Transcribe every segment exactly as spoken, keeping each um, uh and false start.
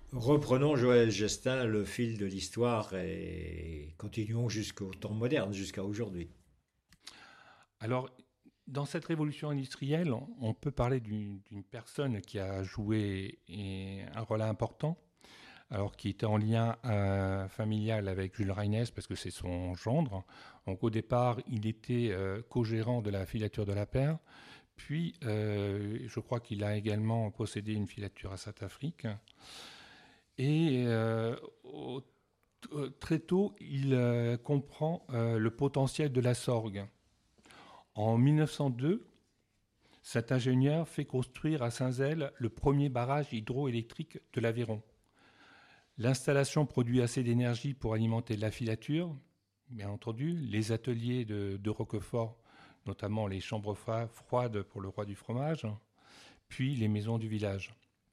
Reprenons, Joël Gestin, le fil de l'histoire et continuons jusqu'au temps moderne, jusqu'à aujourd'hui. Alors, dans cette révolution industrielle, on on peut parler d'une d'une personne qui a joué et- un rôle important, alors qui était en lien euh, familial avec Jules Reynès parce que c'est son gendre. Donc au départ, il était euh, co-gérant de la filature de la paire, puis euh, je crois qu'il a également possédé une filature à Saint-Afrique. Et euh, au- euh, très tôt, il euh, comprend euh, le potentiel de la sorgue. En mille neuf cent deux, cet ingénieur fait construire à Saint-Zèle le premier barrage hydroélectrique de l'Aveyron. L'installation produit assez d'énergie pour alimenter la filature, bien entendu, les ateliers de, de Roquefort, notamment les chambres froides pour le roi du fromage, puis les maisons du village.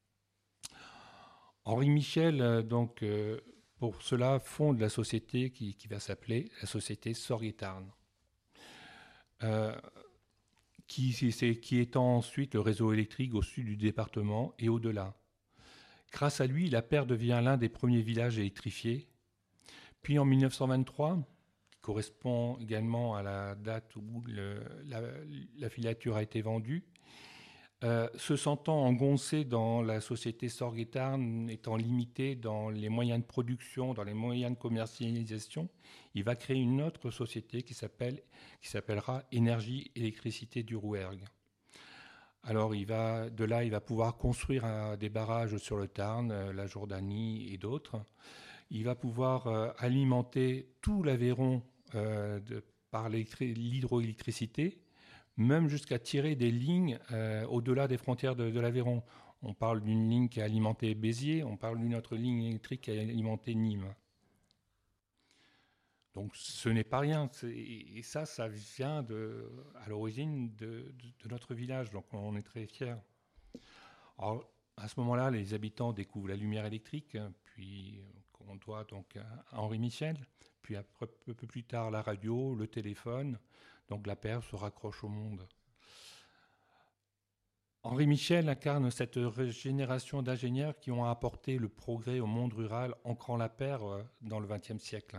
Henri Michel, euh, donc, euh, pour cela, fonde la société qui, qui va s'appeler la société Sorgue-et-Tarn, euh, qui, qui étend ensuite le réseau électrique au sud du département et au-delà. Grâce à lui, la Paire devient l'un des premiers villages électrifiés. Puis en mille neuf cent vingt-trois, qui correspond également à la date où le- la, la filature a été vendue, euh, se sentant engoncé dans la société Sorgue-et-Tarn, étant limité dans les moyens de production, dans les moyens de commercialisation, il va créer une autre société qui s'appelle, qui s'appellera Énergie Électricité du Rouergue. Alors il va, de là, il va pouvoir construire euh, des barrages sur le Tarn, euh, la Jourdanie et d'autres. Il va pouvoir euh, alimenter tout l'Aveyron euh, de- par l'hydroélectricité, même jusqu'à tirer des lignes euh, au-delà des frontières de, de l'Aveyron. On parle d'une ligne qui a alimenté Béziers, on parle d'une autre ligne électrique qui a alimenté Nîmes. Donc ce n'est pas rien. Et ça, ça vient de, à l'origine de, de, de notre village. Donc on est très fiers. Alors, à ce moment-là, les habitants découvrent la lumière électrique, puis on doit donc à Henri Michel, puis un peu, peu plus tard la radio, le téléphone, donc la paire se raccroche au monde. Henri Michel incarne cette génération d'ingénieurs qui ont apporté le progrès au monde rural, ancrant la paire euh, dans le vingtième siècle.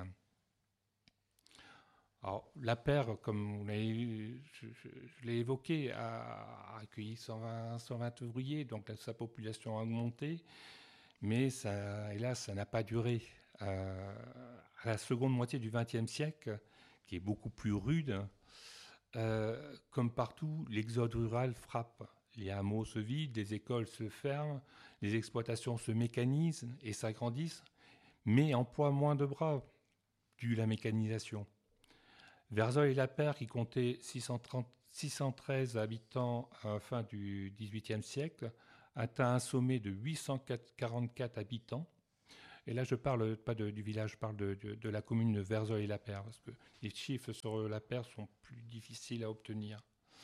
Alors, la paire, comme vous l'avez- je, je- je l'ai évoqué, a accueilli cent vingt, cent vingt ouvriers, donc sa population a augmenté. Mais ça, hélas, ça n'a pas duré. Euh, à la seconde moitié du vingtième siècle, qui est beaucoup plus rude, euh, comme partout, l'exode rural frappe. Les hameaux se vident, les écoles se ferment, les exploitations se mécanisent et s'agrandissent, mais emploient moins de bras dû à la mécanisation. Verzol-et-Lapeyre, qui comptait six cent trente, six cent treize habitants à la fin du dix-huitième siècle, atteint un sommet de huit cent quarante-quatre habitants. Et là, je parle pas de- du village, je parle de, de- de la commune de Verzol-et-Lapeyre, parce que les chiffres sur la paire sont plus difficiles à obtenir.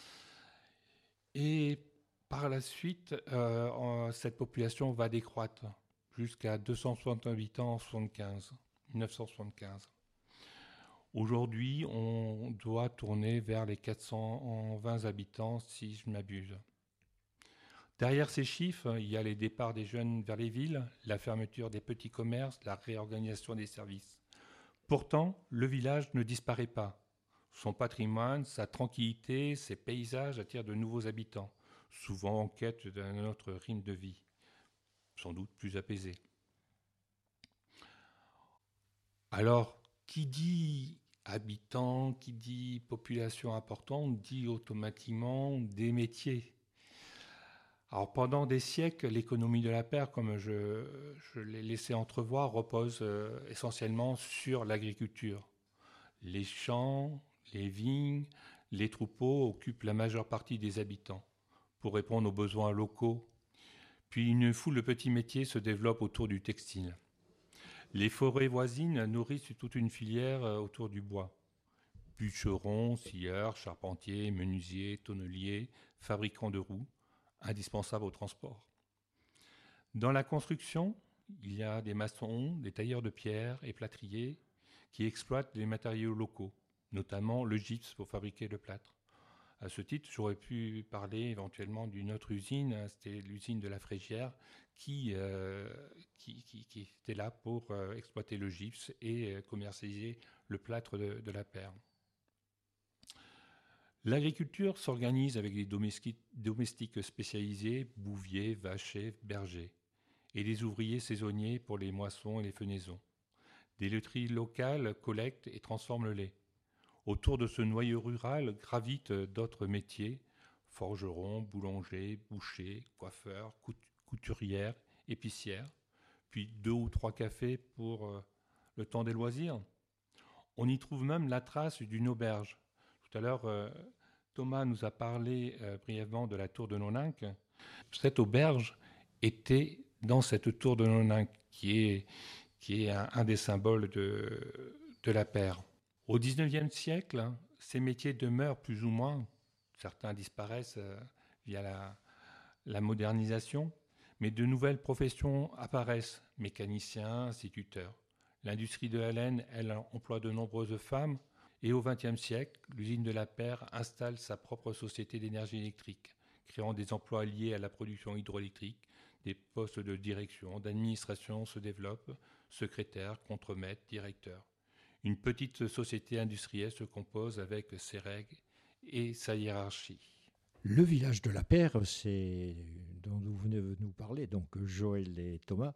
Et par la suite, euh, en- cette population va décroître jusqu'à deux cent soixante habitants en soixante-quinze, mille neuf cent soixante-quinze. Aujourd'hui, on doit tourner vers les quatre cent vingt habitants, si je ne m'abuse. Derrière ces chiffres, il y a les départs des jeunes vers les villes, la fermeture des petits commerces, la réorganisation des services. Pourtant, le village ne disparaît pas. Son patrimoine, sa tranquillité, ses paysages attirent de nouveaux habitants, souvent en quête d'un autre rythme de vie, sans doute plus apaisé. Alors, qui dit habitants, qui dit population importante, dit automatiquement des métiers. Alors pendant des siècles, l'économie de la Paire, comme je, je l'ai laissé entrevoir, repose euh, essentiellement sur l'agriculture. Les champs, les vignes, les troupeaux occupent la majeure partie des habitants pour répondre aux besoins locaux. Puis une foule de petits métiers se développe autour du textile. Les forêts voisines nourrissent toute une filière euh, autour du bois. Bûcherons, scieurs, charpentiers, menuisiers, tonneliers, fabricants de roues, indispensables au transport. Dans la construction, il y a des maçons, des tailleurs de pierre et plâtriers qui exploitent les matériaux locaux, notamment le gypse pour fabriquer le plâtre. À ce titre, j'aurais pu parler éventuellement d'une autre usine, hein, c'était l'usine de la Frégière, qui, euh, qui, qui, qui était là pour euh, exploiter le gypse et euh, commercialiser le plâtre de, de la perle. L'agriculture s'organise avec des domestiques, domestiques spécialisés, bouviers, vachers, bergers, et des ouvriers saisonniers pour les moissons et les fenaisons. Des laiteries locales collectent et transforment le lait. Autour de ce noyau rural gravitent d'autres métiers, forgerons, boulangers, bouchers, coiffeurs, couturières, épicières, puis deux ou trois cafés pour euh, le temps des loisirs. On y trouve même la trace d'une auberge. Tout à l'heure, euh, Thomas nous a parlé euh, brièvement de la tour de Noninck. Cette auberge était dans cette tour de Noninck, qui est, qui est un, un des symboles de, de la paire. Au dix-neuvième siècle, ces métiers demeurent plus ou moins. Certains disparaissent euh, via la, la modernisation, mais de nouvelles professions apparaissent, mécaniciens, instituteurs. L'industrie de la laine, elle, emploie de nombreuses femmes. Et au vingtième siècle, l'usine de la Paire installe sa propre société d'énergie électrique, créant des emplois liés à la production hydroélectrique. Des postes de direction, d'administration se développent, secrétaire, contremaître, directeur. Une petite société industrielle se compose avec ses règles et sa hiérarchie. Le village de la Paire, c'est dont vous venez de nous parler, donc Joël et Thomas,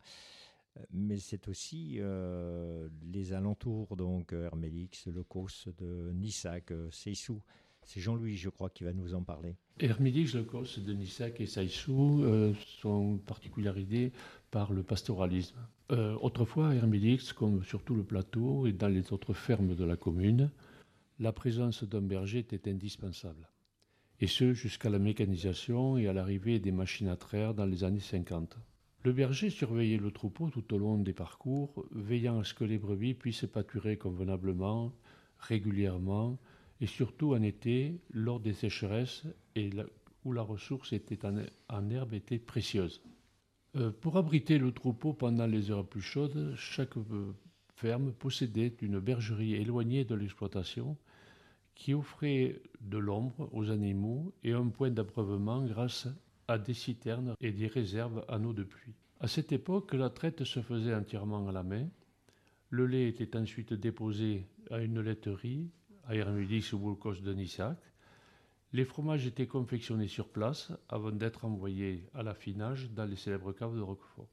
mais c'est aussi euh, les alentours, donc Hermélix, Lecos, de Nissac, Seyssou. C'est Jean-Louis, je crois, qui va nous en parler. Hermélix, Lecos, de Nissac et Seyssou euh, sont particularisés par le pastoralisme. Euh, autrefois, à Hermélix, comme sur tout le plateau et dans les autres fermes de la commune, la présence d'un berger était indispensable. Et ce, jusqu'à la mécanisation et à l'arrivée des machines à traire dans les années cinquante. Le berger surveillait le troupeau tout au long des parcours, veillant à ce que les brebis puissent pâturer convenablement, régulièrement, et surtout en été, lors des sécheresses, et la, où la ressource était en, en herbe était précieuse. Euh, pour abriter le troupeau pendant les heures plus chaudes, chaque euh, ferme possédait une bergerie éloignée de l'exploitation, qui offrait de l'ombre aux animaux et un point d'abreuvement grâce à des citernes et des réserves en eau de pluie. À cette époque, la traite se faisait entièrement à la main. Le lait était ensuite déposé à une laiterie, à Hermélix ou Lecos de Nissac. Les fromages étaient confectionnés sur place avant d'être envoyés à l'affinage dans les célèbres caves de Roquefort.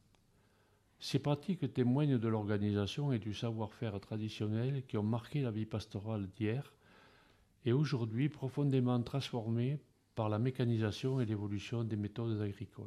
Ces pratiques témoignent de l'organisation et du savoir-faire traditionnel qui ont marqué la vie pastorale d'hier et aujourd'hui profondément transformée par la mécanisation et l'évolution des méthodes agricoles.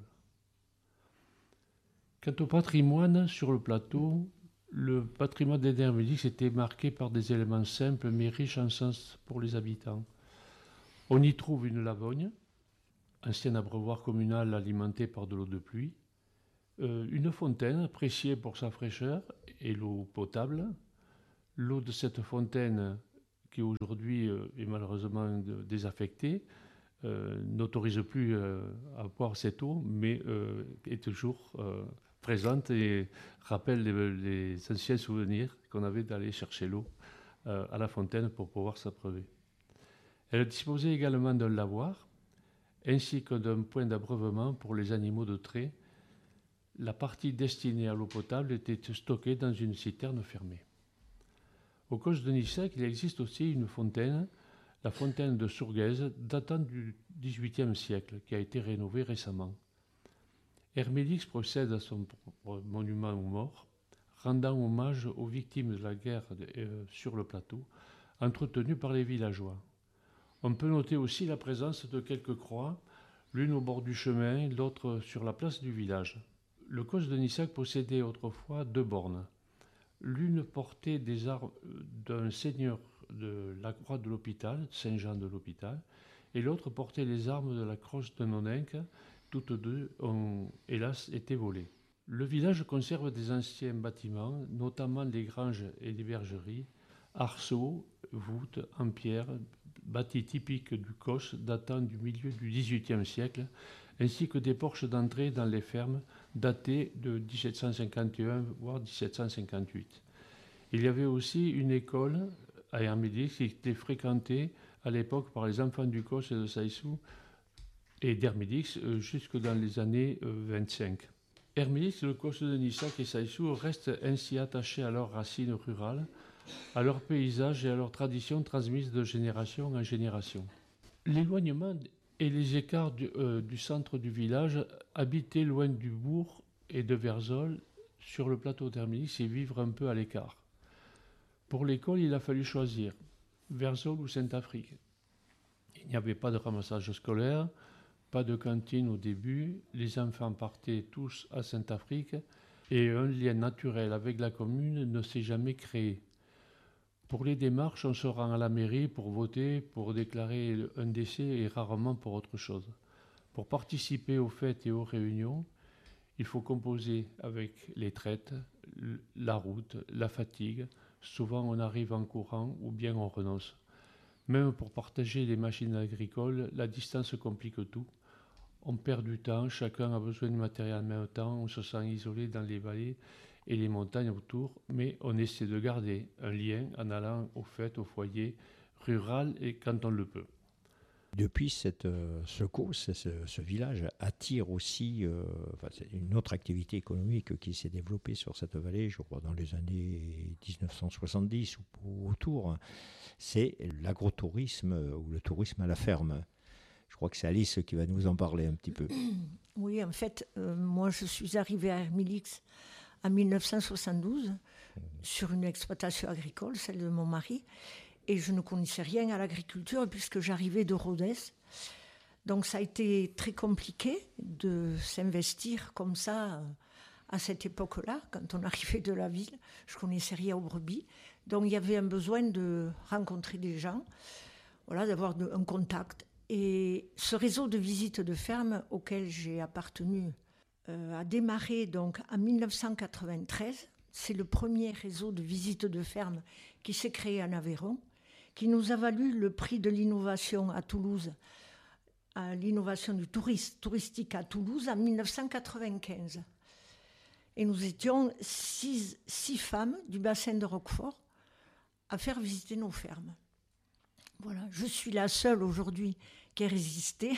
Quant au patrimoine sur le plateau, le patrimoine d'Hermélix était marqué par des éléments simples mais riches en sens pour les habitants. On y trouve une lavogne, ancien abreuvoir communal alimenté par de l'eau de pluie, euh, une fontaine appréciée pour sa fraîcheur et l'eau potable. L'eau de cette fontaine, qui aujourd'hui euh, est malheureusement de, désaffectée, euh, n'autorise plus euh, à boire cette eau, mais euh, est toujours euh, présente et rappelle les, les anciens souvenirs qu'on avait d'aller chercher l'eau euh, à la fontaine pour pouvoir s'abreuver. Elle disposait également d'un lavoir, ainsi que d'un point d'abreuvement pour les animaux de trait. La partie destinée à l'eau potable était stockée dans une citerne fermée. Au Cos de Nissac, il existe aussi une fontaine, la fontaine de Sourguez, datant du dix-huitième siècle, qui a été rénovée récemment. Hermélix procède à son monument aux morts, rendant hommage aux victimes de la guerre euh, sur le plateau, entretenues par les villageois. On peut noter aussi la présence de quelques croix, l'une au bord du chemin, l'autre sur la place du village. Le Cos de Nissac possédait autrefois deux bornes. L'une portait des armes d'un seigneur de la croix de l'hôpital, Saint-Jean de l'hôpital, et l'autre portait les armes de la crosse de Noninck. Toutes deux ont, hélas, été volées. Le village conserve des anciens bâtiments, notamment des granges et des bergeries, arceaux, voûtes en pierre, bâtis typiques du Cos datant du milieu du dix-huitième siècle, ainsi que des porches d'entrée dans les fermes datées de dix-sept cent cinquante et un voire dix-sept cent cinquante-huit. Il y avait aussi une école à Hermélix qui était fréquentée à l'époque par les enfants du Causse et de Saissou et d'Hermélix euh, jusque dans les années euh, vingt-cinq. Hermélix, le Causse de Nissac et Saissou restent ainsi attachés à leurs racines rurales, à leur paysage et à leurs traditions transmises de génération en génération. L'éloignement et les écarts du, euh, du centre du village, habiter loin du bourg et de Versol, sur le plateau d'Hermélix, et vivre un peu à l'écart. Pour l'école, il a fallu choisir Versol ou Saint-Afrique. Il n'y avait pas de ramassage scolaire, pas de cantine au début, les enfants partaient tous à Saint-Afrique et un lien naturel avec la commune ne s'est jamais créé. Pour les démarches, on se rend à la mairie pour voter, pour déclarer un décès et rarement pour autre chose. Pour participer aux fêtes et aux réunions, il faut composer avec les traites, la route, la fatigue. Souvent on arrive en courant ou bien on renonce. Même pour partager les machines agricoles, la distance complique tout. On perd du temps, chacun a besoin du matériel en même temps, on se sent isolé dans les vallées et les montagnes autour, mais on essaie de garder un lien en allant aux fêtes, au foyer rural et quand on le peut. Depuis, cette, euh, ce Causse, ce, ce village attire aussi euh, enfin, c'est une autre activité économique qui s'est développée sur cette vallée, je crois, dans les années dix-neuf cent soixante-dix ou, ou autour. C'est l'agrotourisme ou le tourisme à la ferme. Je crois que c'est Alice qui va nous en parler un petit peu. Oui, en fait, euh, moi, je suis arrivée à Hermélix en dix-neuf cent soixante-douze mmh. sur une exploitation agricole, celle de mon mari, et je ne connaissais rien à l'agriculture puisque j'arrivais de Rodez. Donc ça a été très compliqué de s'investir comme ça à cette époque-là, quand on arrivait de la ville. Je ne connaissais rien aux brebis. Donc il y avait un besoin de rencontrer des gens, voilà, d'avoir de, un contact. Et ce réseau de visites de ferme auquel j'ai appartenu euh, a démarré donc en dix-neuf cent quatre-vingt-treize. C'est le premier réseau de visites de ferme qui s'est créé en Aveyron, qui nous a valu le prix de l'innovation à Toulouse, à l'innovation du tourisme touristique à Toulouse en dix-neuf cent quatre-vingt-quinze. Et nous étions six, six femmes du bassin de Roquefort à faire visiter nos fermes. Voilà, je suis la seule aujourd'hui qui ait résisté,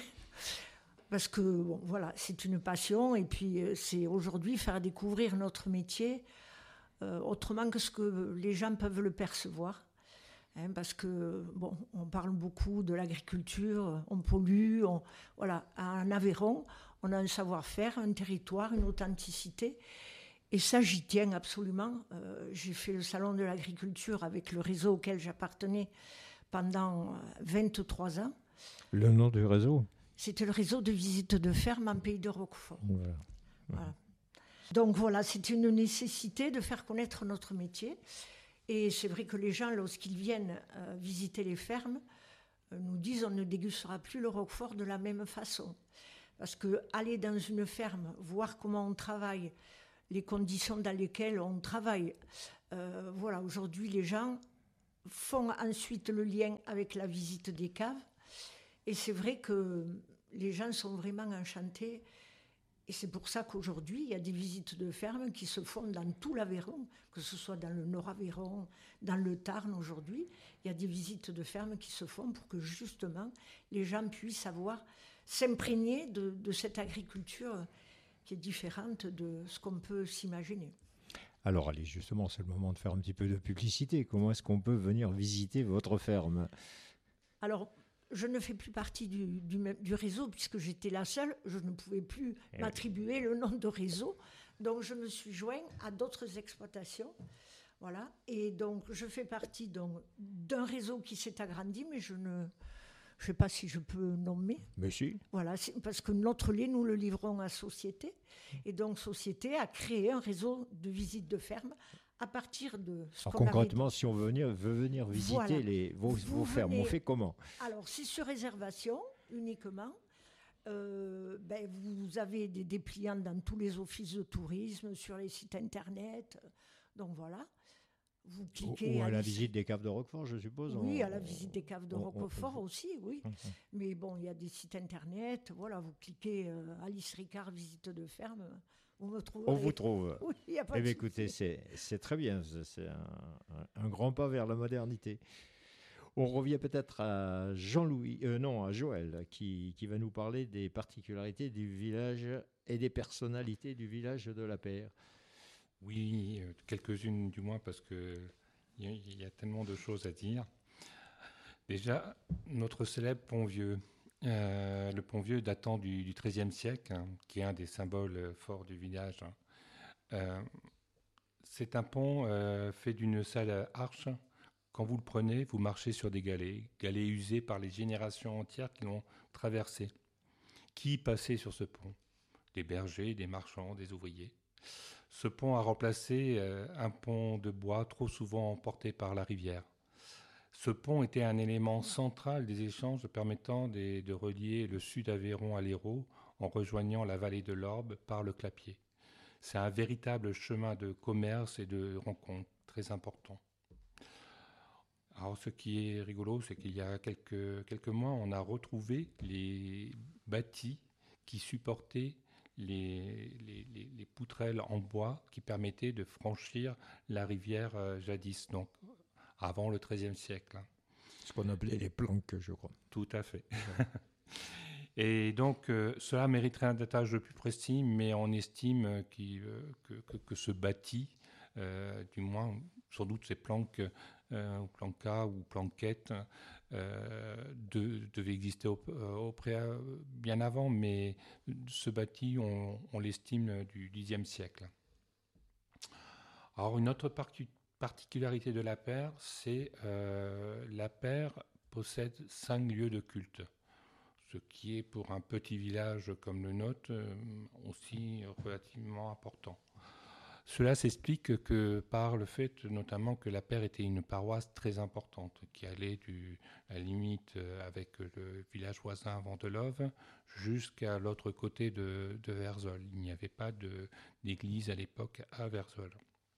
parce que bon, voilà, c'est une passion, et puis c'est aujourd'hui faire découvrir notre métier euh, autrement que ce que les gens peuvent le percevoir. Hein, parce que bon, on parle beaucoup de l'agriculture, on pollue, on, voilà, en Aveyron, on a un savoir-faire, un territoire, une authenticité. Et ça, j'y tiens absolument. Euh, j'ai fait le salon de l'agriculture avec le réseau auquel j'appartenais pendant vingt-trois ans. Le nom du réseau ? C'était le réseau de visites de ferme en pays de Roquefort. Voilà. Voilà. Donc voilà, c'est une nécessité de faire connaître notre métier. Et c'est vrai que les gens, lorsqu'ils viennent euh, visiter les fermes, euh, nous disent on ne dégustera plus le Roquefort de la même façon. Parce qu'aller dans une ferme, voir comment on travaille, les conditions dans lesquelles on travaille, euh, voilà, aujourd'hui les gens font ensuite le lien avec la visite des caves. Et c'est vrai que les gens sont vraiment enchantés. Et c'est pour ça qu'aujourd'hui, il y a des visites de fermes qui se font dans tout l'Aveyron, que ce soit dans le Nord-Aveyron, dans le Tarn aujourd'hui. Il y a des visites de fermes qui se font pour que justement les gens puissent avoir, s'imprégner de, de cette agriculture qui est différente de ce qu'on peut s'imaginer. Alors allez, justement, c'est le moment de faire un petit peu de publicité. Comment est-ce qu'on peut venir visiter votre ferme ? Alors, je ne fais plus partie du, du, du réseau puisque j'étais la seule. Je ne pouvais plus Et m'attribuer le nom de réseau. Donc, je me suis joint à d'autres exploitations. Voilà. Et donc, je fais partie donc, d'un réseau qui s'est agrandi, mais je ne je sais pas si je peux nommer. Mais si. Voilà, parce que notre lait, nous le livrons à Société. Et donc, Société a créé un réseau de visites de ferme à partir de ce Alors qu'on concrètement, avait... si on veut venir, veut venir visiter Voilà. les, vos, vos fermes, venez... on fait comment ? Alors, c'est sur réservation uniquement. Euh, ben, vous avez des dépliants dans tous les offices de tourisme, sur les sites internet. Donc voilà. Vous cliquez Ou, ou à, à la Alice... visite des caves de Roquefort, je suppose. Oui, on... à la visite des caves de on, Roquefort on, on... aussi, oui. Hum, hum. Mais bon, il y a des sites internet. Voilà, vous cliquez euh, Alice Ricard, visite de ferme. Vous me trouverez. On vous trouve. Oui, il n'y a pas eh de bien, souci. écoutez, c'est, c'est très bien. C'est un, un, un grand pas vers la modernité. On revient peut-être à Jean-Louis, euh, non, à Joël, qui, qui va nous parler des particularités du village et des personnalités du village de la Paire. Oui, euh, quelques-unes du moins, parce qu'il y, y a tellement de choses à dire. Déjà, notre célèbre pont-vieux. Euh, le pont-vieux datant du, du treizième siècle, hein, qui est un des symboles forts du village. Hein. Euh, c'est un pont euh, fait d'une seule arche. Quand vous le prenez, vous marchez sur des galets, galets usés par les générations entières qui l'ont traversé. Qui passait sur ce pont? Des bergers, des marchands, des ouvriers. Ce pont a remplacé euh, un pont de bois trop souvent emporté par la rivière. Ce pont était un élément central des échanges permettant des, de relier le sud Aveyron à l'Hérault en rejoignant la vallée de l'Orbe par le Clapier. C'est un véritable chemin de commerce et de rencontres très important. Alors, ce qui est rigolo, c'est qu'il y a quelques, quelques mois, on a retrouvé les bâtis qui supportaient les, les, les, les poutrelles en bois qui permettaient de franchir la rivière euh, jadis, donc avant le treizième siècle. Hein. Ce qu'on appelait les planques, je crois. Tout à fait. Et donc, euh, cela mériterait un datage plus précis, mais on estime qui, euh, que, que, que ce bâti, euh, du moins, sans doute ces planques, euh, ou planca ou planquettes, euh, de, devaient exister au, au pré, bien avant, mais ce bâti, on, on l'estime du dixième siècle. Alors, une autre partie particularité de la Paire, c'est euh, la Paire possède cinq lieux de culte, ce qui est pour un petit village comme le nôtre euh, aussi relativement important. Cela s'explique que par le fait notamment que la Paire était une paroisse très importante qui allait du, à la limite avec le village voisin Vendelove jusqu'à l'autre côté de, de Versol. Il n'y avait pas de, d'église à l'époque à Versol.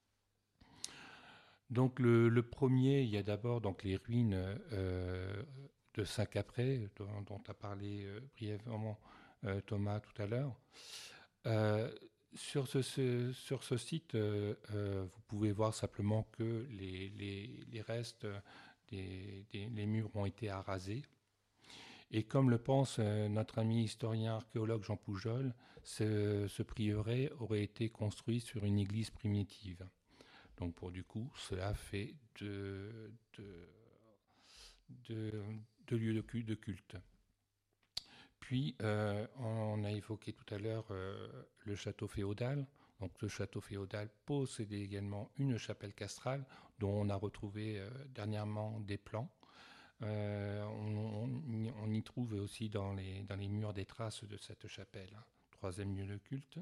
Donc le, le premier, il y a d'abord donc les ruines euh, de Saint-Caprais, dont, dont a parlé euh, brièvement euh, Thomas tout à l'heure. Euh, sur, ce, ce, sur ce site, euh, euh, vous pouvez voir simplement que les, les, les restes des, des les murs ont été arasés. Et comme le pense euh, notre ami historien archéologue Jean Poujol, ce, ce prieuré aurait été construit sur une église primitive. Donc pour du coup, cela fait deux de, de, de lieux de culte, de culte. Puis, euh, on a évoqué tout à l'heure euh, le château féodal. Donc le château féodal possédait également une chapelle castrale dont on a retrouvé euh, dernièrement des plans. Euh, on, on, on y trouve aussi dans les, dans les murs des traces de cette chapelle. Hein, troisième lieu de culte.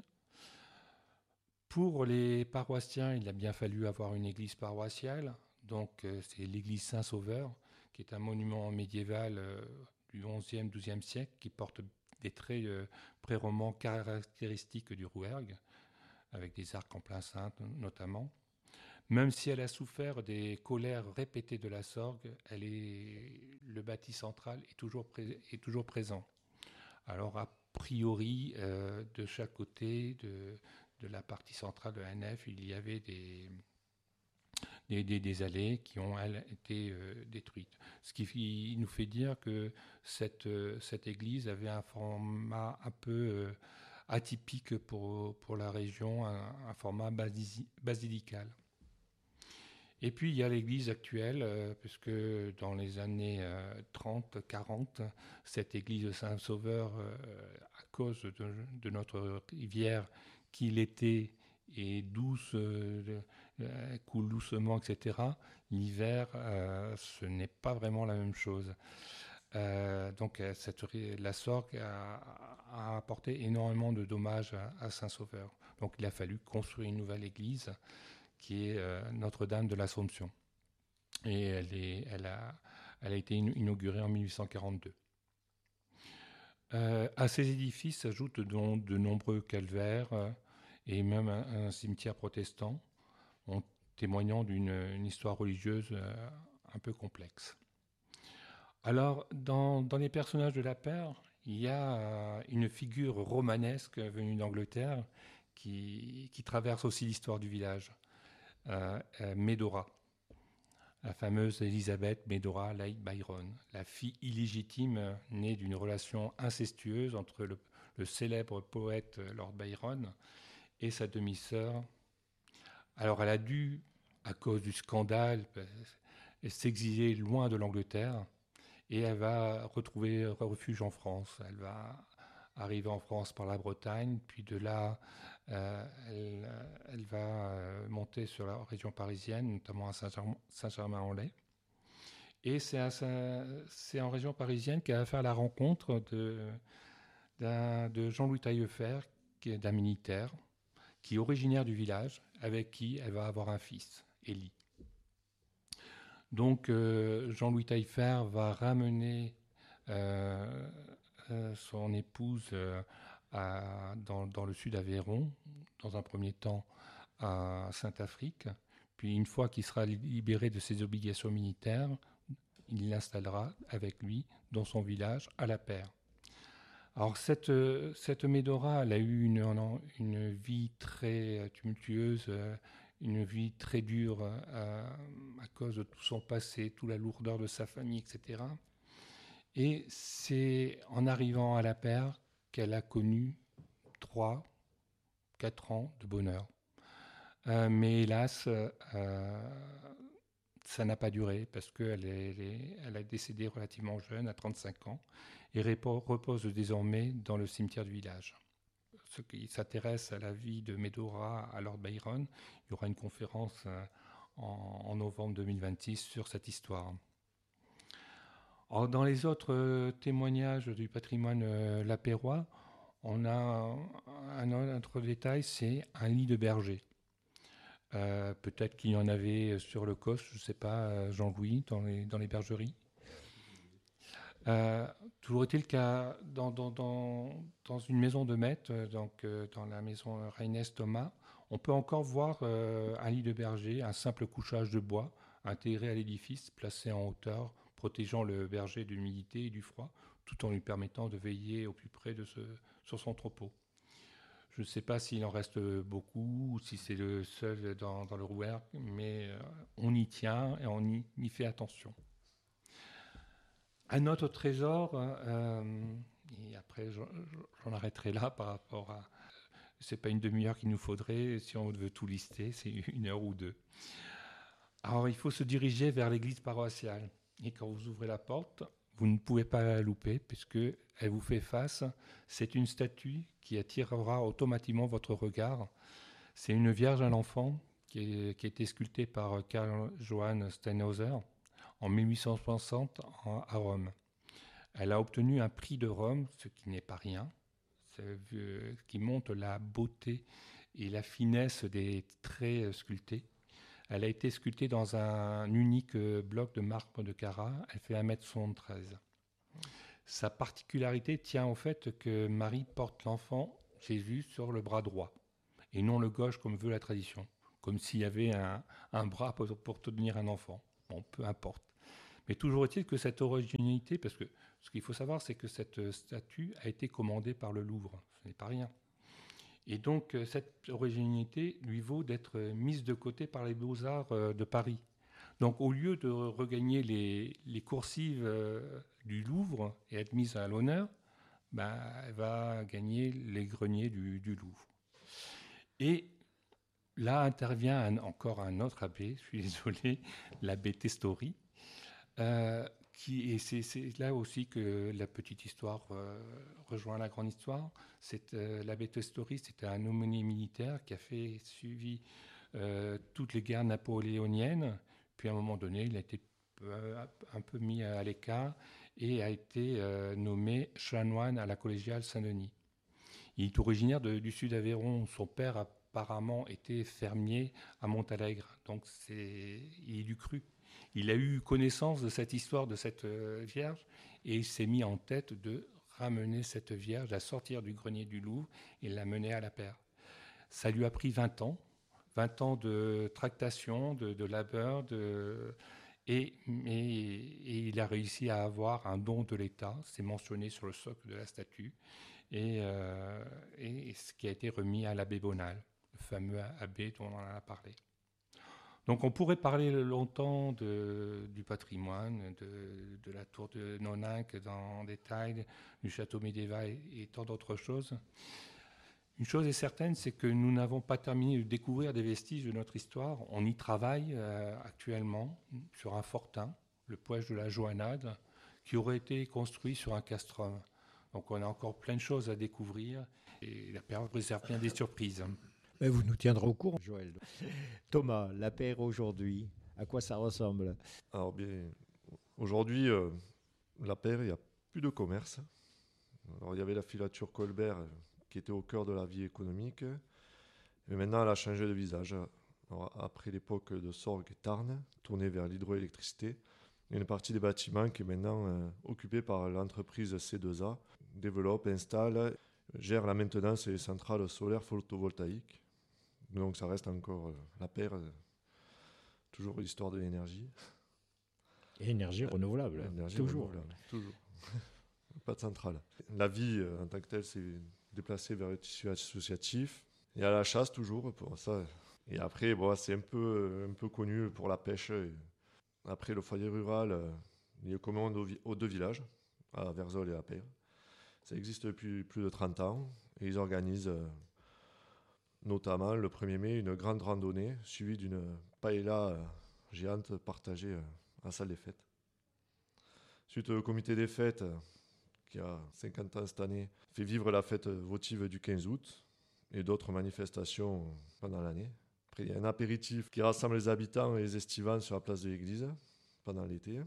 Pour les paroissiens, il a bien fallu avoir une église paroissiale. Donc, euh, c'est l'église Saint-Sauveur, qui est un monument médiéval euh, du onzième douzième siècle, qui porte des traits euh, pré-romans caractéristiques du Rouergue, avec des arcs en plein cintre notamment. Même si elle a souffert des colères répétées de la Sorgue, elle est, le bâti central est toujours, pré, est toujours présent. Alors, a priori, euh, de chaque côté de de la partie centrale de la nef, il y avait des, des, des, des allées qui ont, elles, été euh, détruites. Ce qui nous fait dire que cette, euh, cette église avait un format un peu euh, atypique pour, pour la région, un, un format basi, basilical. Et puis il y a l'église actuelle, euh, puisque dans les années euh, trente quarante, cette église de Saint-Sauveur, euh, à cause de, de notre rivière, qui l'été est douce, euh, euh, coule doucement, et cetera. L'hiver, euh, ce n'est pas vraiment la même chose. Euh, donc cette, la Sorgue a, a apporté énormément de dommages à, à Saint-Sauveur. Donc il a fallu construire une nouvelle église qui est euh, Notre-Dame de l'Assomption. Et elle, est, elle, a, elle a été inaugurée en mille huit cent quarante-deux. Euh, à ces édifices s'ajoutent donc de nombreux calvaires euh, et même un, un cimetière protestant, en témoignant d'une histoire religieuse euh, un peu complexe. Alors, dans, dans les personnages de la Paire, il y a euh, une figure romanesque venue d'Angleterre qui, qui traverse aussi l'histoire du village, euh, euh, Médora. la fameuse Elizabeth Medora Leigh Byron, la fille illégitime née d'une relation incestueuse entre le, le célèbre poète Lord Byron et sa demi-sœur. Alors elle a dû, à cause du scandale, s'exiler loin de l'Angleterre et elle va retrouver refuge en France. Elle va arriver en France par la Bretagne, puis de là, euh, elle, elle va euh, monter sur la région parisienne, notamment à Saint-Germain, Saint-Germain-en-Laye. Et c'est, à, c'est en région parisienne qu'elle va faire la rencontre de, d'un, de Jean-Louis Taillefer, qui est d'un militaire, qui est originaire du village, avec qui elle va avoir un fils, Élie. Donc euh, Jean-Louis Taillefer va ramener euh, euh, son épouse euh, à, dans, dans le sud Aveyron, dans un premier temps à Saint-Afrique, puis une fois qu'il sera libéré de ses obligations militaires, il l'installera avec lui dans son village à La Paire. Alors cette, cette Médora, elle a eu une, une vie très tumultueuse, une vie très dure à, à cause de tout son passé, toute la lourdeur de sa famille, et cetera. Et c'est en arrivant à La Paire qu'elle a connu trois, quatre ans de bonheur. Euh, mais hélas, euh, ça n'a pas duré parce qu'elle est, elle est, elle a décédé relativement jeune, à trente-cinq ans, et repose désormais dans le cimetière du village. Ceux qui s'intéressent à la vie de Medora à Lord Byron, il y aura une conférence en, en novembre deux mille vingt-six sur cette histoire. Alors, dans les autres témoignages du patrimoine euh, lapérois, on a un, un autre détail, c'est un lit de berger. Euh, peut-être qu'il y en avait sur le Causse, je ne sais pas, Jean-Louis, dans les, dans les bergeries. Euh, toujours est-il qu'à dans, dans, dans, dans une maison de maître, donc euh, dans la maison Reynès Thomas, on peut encore voir euh, un lit de berger, un simple couchage de bois intégré à l'édifice, placé en hauteur, protégeant le berger de l'humidité et du froid, tout en lui permettant de veiller au plus près de ce, sur son troupeau. Je ne sais pas s'il en reste beaucoup ou si c'est le seul dans, dans le Rouergue, mais euh, on y tient et on y, y fait attention. Un autre trésor, euh, et après j'en arrêterai là par rapport à... C'est pas une demi-heure qu'il nous faudrait, si on veut tout lister, c'est une heure ou deux. Alors il faut se diriger vers l'église paroissiale. Et quand vous ouvrez la porte, vous ne pouvez pas la louper puisqu'elle vous fait face. C'est une statue qui attirera automatiquement votre regard. C'est une Vierge à l'enfant qui, est, qui a été sculptée par Karl Johann Steinhauser en mille huit cent soixante à Rome. Elle a obtenu un prix de Rome, ce qui n'est pas rien, ce qui montre la beauté et la finesse des traits sculptés. Elle a été sculptée dans un unique bloc de marbre de Carrare. Elle fait un mètre soixante-treize. Sa particularité tient au fait que Marie porte l'enfant Jésus sur le bras droit et non le gauche comme veut la tradition, comme s'il y avait un, un bras pour, pour tenir un enfant. Bon, peu importe. Mais toujours est-il que cette originalité, parce que ce qu'il faut savoir, c'est que cette statue a été commandée par le Louvre. Ce n'est pas rien. Et donc, cette originalité lui vaut d'être mise de côté par les Beaux-Arts de Paris. Donc, au lieu de regagner les, les coursives du Louvre et être mise à l'honneur, ben, elle va gagner les greniers du, du Louvre. Et là intervient un, encore un autre abbé, je suis désolé, l'abbé Testori, euh, qui, et c'est, c'est là aussi que la petite histoire euh, rejoint la grande histoire. C'est, euh, l'abbé Testori, c'était un aumônier militaire qui a fait, suivi euh, toutes les guerres napoléoniennes, puis à un moment donné, il a été euh, un peu mis à l'écart et a été euh, nommé chanoine à la collégiale Saint-Denis. Il est originaire de, du sud d'Aveyron. Son père apparemment était fermier à Montalegre, donc c'est, il est du cru. Il a eu connaissance de cette histoire de cette Vierge et il s'est mis en tête de ramener cette Vierge, à sortir du grenier du Louvre et la mener à La Paire. Ça lui a pris vingt ans, vingt ans de tractation, de, de labeur, de, et, et, et il a réussi à avoir un don de l'État, c'est mentionné sur le socle de la statue, et, euh, et ce qui a été remis à l'abbé Bonal, le fameux abbé dont on en a parlé. Donc on pourrait parler longtemps de, du patrimoine, de, de la tour de Noninck dans, en détail, du château médiéval et, et tant d'autres choses. Une chose est certaine, c'est que nous n'avons pas terminé de découvrir des vestiges de notre histoire. On y travaille euh, actuellement sur un fortin, le Puech de la Joannade, qui aurait été construit sur un castrum. Donc on a encore plein de choses à découvrir et la période réserve bien des surprises. Mais vous nous tiendrez au courant, Joël. Thomas, la paire aujourd'hui, à quoi ça ressemble? Alors bien, aujourd'hui, euh, la paire, il n'y a plus de commerce. Alors, il y avait la filature Colbert euh, qui était au cœur de la vie économique. Mais maintenant, elle a changé de visage. Alors, après l'époque de Sorgues et Tarn, tournée vers l'hydroélectricité, il y a une partie des bâtiments qui est maintenant euh, occupée par l'entreprise C deux A, développe, installe, gère la maintenance et les centrales solaires photovoltaïques. Donc ça reste encore euh, la paire, euh, toujours l'histoire de l'énergie. Et énergie renouvelable, Énergie toujours. renouvelable, toujours. Pas de centrale. La vie euh, en tant que telle s'est déplacée vers le tissu associatif. Et à la chasse toujours, pour ça. Et après, bon, c'est un peu, un peu connu pour la pêche. Et après, le foyer rural, euh, il est commun aux, aux deux villages, à Versol et à Paire. Ça existe depuis plus de trente ans. Et ils organisent... Euh, notamment le premier mai, une grande randonnée suivie d'une paella géante partagée à la salle des fêtes. Suite au comité des fêtes, qui a cinquante ans cette année, fait vivre la fête votive du quinze août et d'autres manifestations pendant l'année. Après, il y a un apéritif qui rassemble les habitants et les estivants sur la place de l'église pendant l'été,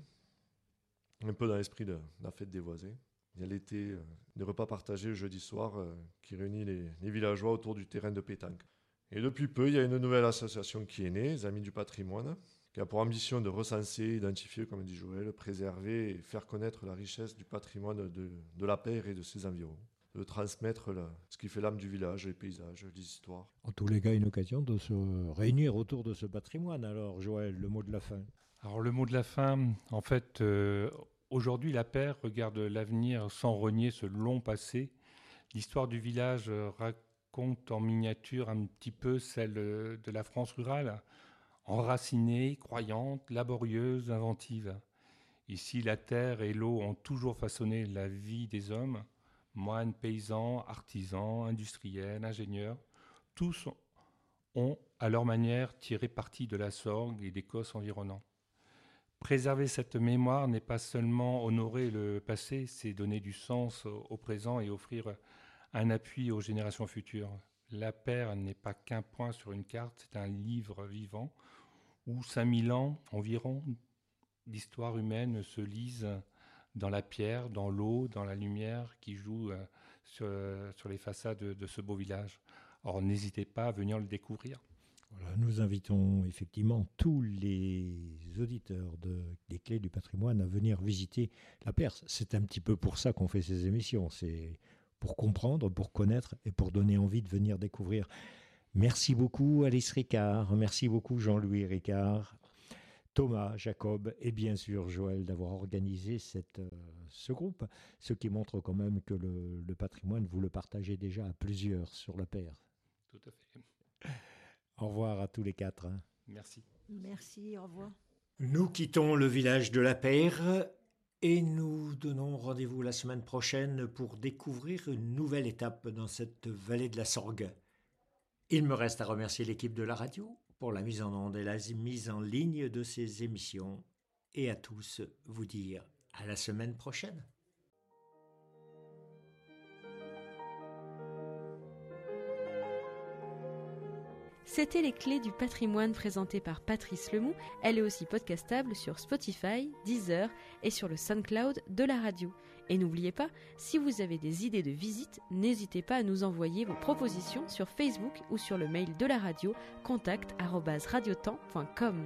un peu dans l'esprit de la fête des voisins. Il y a l'été, euh, des repas partagés le jeudi soir euh, qui réunit les, les villageois autour du terrain de pétanque. Et depuis peu, il y a une nouvelle association qui est née, les Amis du patrimoine, qui a pour ambition de recenser, identifier, comme dit Joël, préserver et faire connaître la richesse du patrimoine de, de la Paire et de ses environs. De transmettre la, ce qui fait l'âme du village, les paysages, les histoires. En tous les cas, une occasion de se réunir autour de ce patrimoine. Alors, Joël, le mot de la fin. Alors le mot de la fin, en fait... Euh, Aujourd'hui, la Paire regarde l'avenir sans renier ce long passé. L'histoire du village raconte en miniature un petit peu celle de la France rurale, enracinée, croyante, laborieuse, inventive. Ici, la terre et l'eau ont toujours façonné la vie des hommes, moines, paysans, artisans, industriels, ingénieurs. Tous ont, à leur manière, tiré parti de la Sorgue et des cosses environnants. Préserver cette mémoire n'est pas seulement honorer le passé, c'est donner du sens au présent et offrir un appui aux générations futures. La Paire n'est pas qu'un point sur une carte, c'est un livre vivant où cinq mille ans environ d'histoire humaine se lisent dans la pierre, dans l'eau, dans la lumière qui joue sur, sur les façades de, de ce beau village. Or, n'hésitez pas à venir le découvrir. Voilà, nous invitons effectivement tous les auditeurs de, des Clés du patrimoine à venir visiter la Perse. C'est un petit peu pour ça qu'on fait ces émissions. C'est pour comprendre, pour connaître et pour donner envie de venir découvrir. Merci beaucoup Alice Ricard, merci beaucoup Jean-Louis Ricard, Thomas, Jacob et bien sûr Joël d'avoir organisé cette, euh, ce groupe. Ce qui montre quand même que le, le patrimoine, vous le partagez déjà à plusieurs sur la Perse. Tout à fait. Au revoir à tous les quatre. Hein. Merci. Merci, au revoir. Nous quittons le village de la Paire et nous donnons rendez-vous la semaine prochaine pour découvrir une nouvelle étape dans cette vallée de la Sorgue. Il me reste à remercier l'équipe de la radio pour la mise en onde et la mise en ligne de ces émissions et à tous vous dire à la semaine prochaine. C'était les Clés du patrimoine présentées par Patrice Lemoux. Elle est aussi podcastable sur Spotify, Deezer et sur le SoundCloud de la radio. Et n'oubliez pas, si vous avez des idées de visite, n'hésitez pas à nous envoyer vos propositions sur Facebook ou sur le mail de la radio contact arobase radiotemps point com.